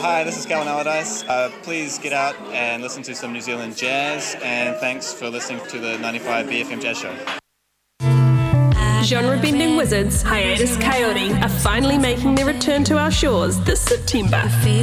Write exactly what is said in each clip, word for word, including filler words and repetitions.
Hi, this is Calvin Allardyce. Uh, please get out and listen to some New Zealand jazz, and thanks for listening to the ninety-five B F M Jazz Show. Genre-bending wizards, Hiatus Coyote, are finally making their return to our shores this September.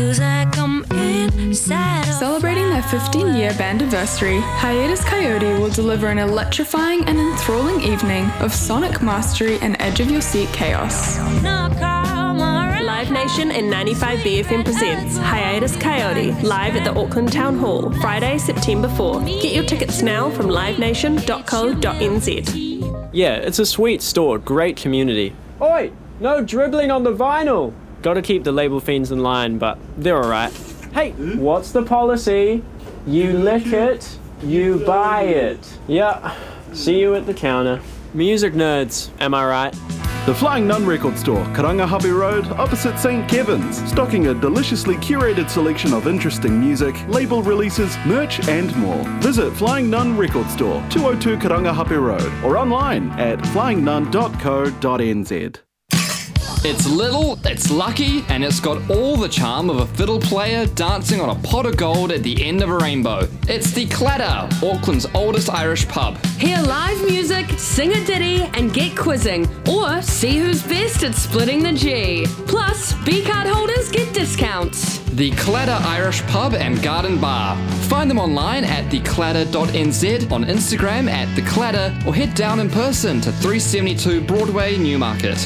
Celebrating their fifteen-year bandiversary, Hiatus Coyote will deliver an electrifying and enthralling evening of sonic mastery and edge-of-your-seat chaos. Live Nation and ninety-five B F M presents Hiatus Coyote, live at the Auckland Town Hall, Friday, September fourth. Get your tickets now from live nation dot co dot n z. Yeah, it's a sweet store, great community. Oi, no dribbling on the vinyl. Gotta keep the label fiends in line, but they're alright. Hey, what's the policy? You lick it, you buy it. Yeah, see you at the counter. Music nerds, am I right? The Flying Nun Record Store, Karangahape Road, opposite Saint Kevin's, stocking a deliciously curated selection of interesting music, label releases, merch and more. Visit Flying Nun Record Store, two oh two Karangahape Road, or online at flying nun dot co dot n z. It's little, it's lucky, and it's got all the charm of a fiddle player dancing on a pot of gold at the end of a rainbow. It's the Clatter, Auckland's oldest Irish pub. Hear live music, sing a ditty, and get quizzing, or see who's best at splitting the G. Plus, B-card holders get discounts. The Clatter Irish Pub and Garden Bar. Find them online at the clatter dot n z, on Instagram at The Clatter, or head down in person to three seventy-two Broadway, Newmarket.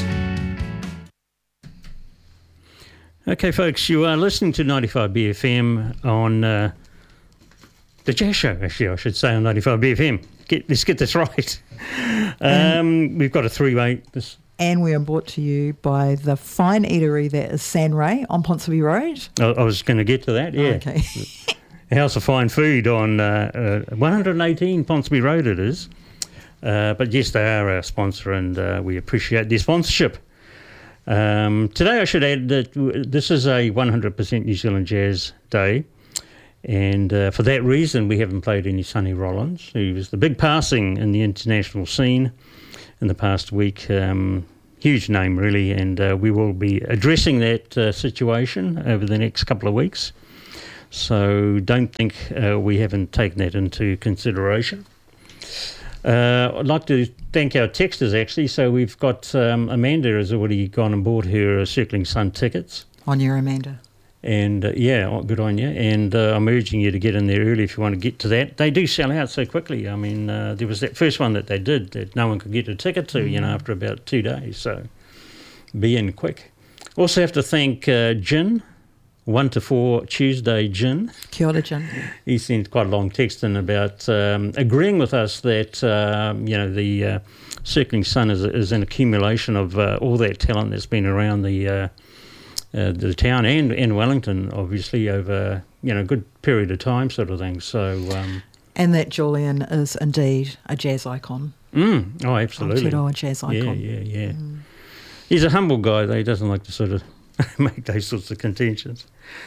Okay, folks, you are listening to ninety-five B F M on uh, the Jazz Show, actually, I should say, on ninety-five B F M. Get, let's get this right. Um, we've got a three-way. This. And we are brought to you by the fine eatery that is San Ray on Ponsonby Road. I, I was going to get to that, yeah. Oh, okay. House of Fine Food on uh, uh, one hundred eighteen Ponsonby Road it is. Uh, but yes, they are our sponsor, and uh, we appreciate their sponsorship. Um, today I should add that w- this is a one hundred percent New Zealand Jazz Day, and uh, for that reason we haven't played any Sonny Rollins, who was the big passing in the international scene in the past week. Um, huge name really, and uh, we will be addressing that uh, situation over the next couple of weeks, so don't think uh, we haven't taken that into consideration. Uh, I'd like to thank our texters, actually. So we've got um, Amanda has already gone and bought her uh, Circling Sun tickets. On you, Amanda. And, uh, yeah, oh, good on you. And uh, I'm urging you to get in there early if you want to get to that. They do sell out so quickly. I mean, uh, there was that first one that they did that no one could get a ticket to, mm. you know, after about two days. So be in quick. Also have to thank uh, Gin. One to four Tuesday Gin. Kia ora, Gin. He sent quite a long text in about um, agreeing with us that um, you know the uh, Circling Sun is, is an accumulation of uh, all that talent that's been around the uh, uh, the town and in Wellington, obviously over you know a good period of time, sort of thing. So um, and that Julian is indeed a jazz icon. Mm, oh, absolutely. A jazz icon. Yeah, yeah, yeah. Mm. He's a humble guy, though. He doesn't like to sort of make those sorts of contentions.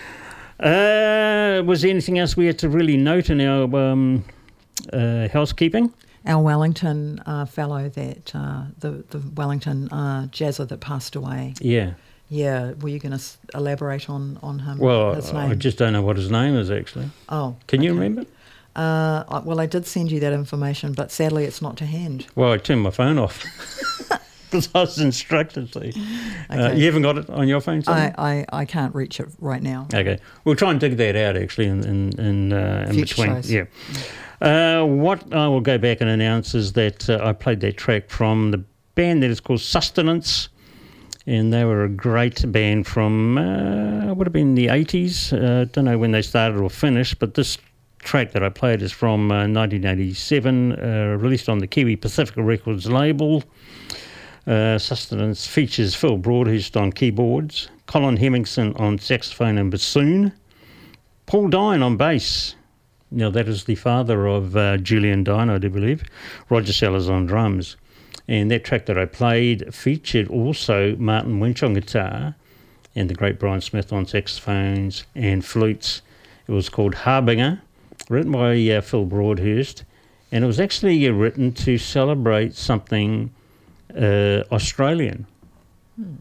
Uh, was there anything else we had to really note in our um, uh, housekeeping? Our Wellington uh, fellow, that uh, the the Wellington uh, jazzer that passed away. Yeah. Yeah. Were you going to s- elaborate on on him? Well, his I name? just don't know what his name is actually. Oh. Can okay. you remember? Uh, I, well, I did send you that information, but sadly, it's not to hand. Well, I turned my phone off. Because I was instructed to. Okay. Uh, you haven't got it on your phone? I, I, I can't reach it right now. Okay. We'll try and dig that out, actually, in, in, in, uh, in Future between. shows. Yeah. Uh, what I will go back and announce is that uh, I played that track from the band that is called Sustenance, and they were a great band from, uh, would have been the eighties. I uh, don't know when they started or finished, but this track that I played is from uh, nineteen eighty-seven, uh, released on the Kiwi Pacifica Records label. Uh, Sustenance features Phil Broadhurst on keyboards, Colin Hemmingson on saxophone and bassoon, Paul Dine on bass. Now that is the father of uh, Julian Dine, I do believe. Roger Sellers on drums. And that track that I played featured also Martin Winch on guitar and the great Brian Smith on saxophones and flutes. It was called Harbinger, written by uh, Phil Broadhurst, and it was actually uh, written to celebrate something Uh, Australian. Hmm.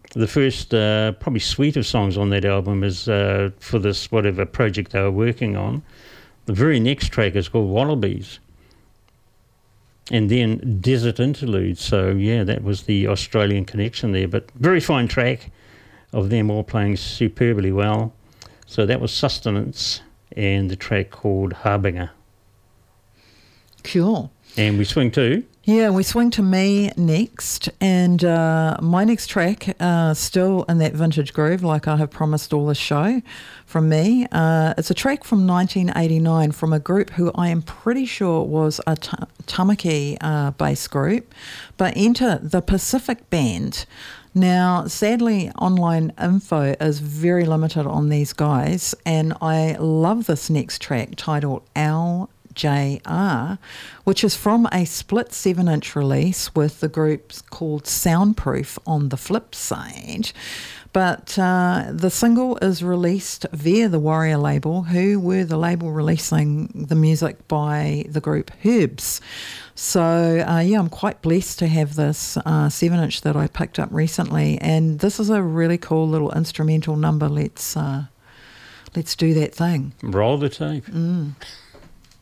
the first uh, probably suite of songs on that album is uh, for this whatever project they were working on. The very next track is called Wallabies. And then Desert Interlude. So, yeah, that was the Australian connection there. But very fine track of them all playing superbly well. So that was Sustenance and the track called Harbinger. Cool. And we swing to... Yeah, we swing to me next, and uh, my next track, uh, still in that vintage groove, like I have promised all the show, from me. Uh, it's a track from nineteen eighty-nine from a group who I am pretty sure was a t- Tamaki uh, based group, but enter the Pacific Band. Now, sadly, online info is very limited on these guys, and I love this next track titled L J R, which is from a split seven-inch release with the group called Soundproof on the flip side. But uh, the single is released via the Warrior label, who were the label releasing the music by the group Herbs. So, uh, yeah, I'm quite blessed to have this uh, seven-inch that I picked up recently, and this is a really cool little instrumental number. Let's, uh, let's do that thing. Roll the tape. Mm.